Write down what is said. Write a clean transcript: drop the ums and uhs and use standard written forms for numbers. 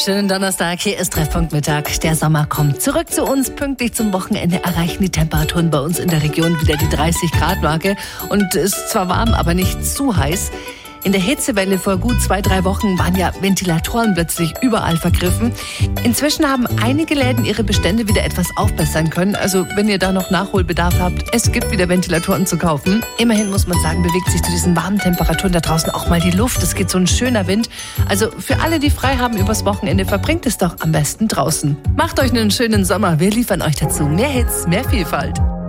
Schönen Donnerstag, hier ist Treffpunkt Mittag. Der Sommer kommt zurück zu uns. Pünktlich zum Wochenende erreichen die Temperaturen bei uns in der Region wieder die 30-Grad-Marke. Und es ist zwar warm, aber nicht zu heiß. In der Hitzewelle vor gut 2-3 Wochen waren ja Ventilatoren plötzlich überall vergriffen. Inzwischen haben einige Läden ihre Bestände wieder etwas aufbessern können. Also wenn ihr da noch Nachholbedarf habt, es gibt wieder Ventilatoren zu kaufen. Immerhin muss man sagen, bewegt sich zu diesen warmen Temperaturen da draußen auch mal die Luft. Es geht so ein schöner Wind. Also für alle, die frei haben übers Wochenende, verbringt es doch am besten draußen. Macht euch einen schönen Sommer. Wir liefern euch dazu mehr Hits, mehr Vielfalt.